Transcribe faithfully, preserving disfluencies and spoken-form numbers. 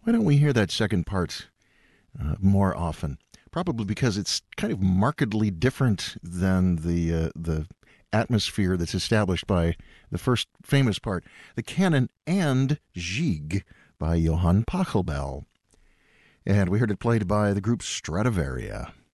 Why don't we hear that second part uh, more often? Probably because it's kind of markedly different than the uh, the atmosphere that's established by the first famous part, the canon and Gigue by Johann Pachelbel. And we heard it played by the group Stradivaria.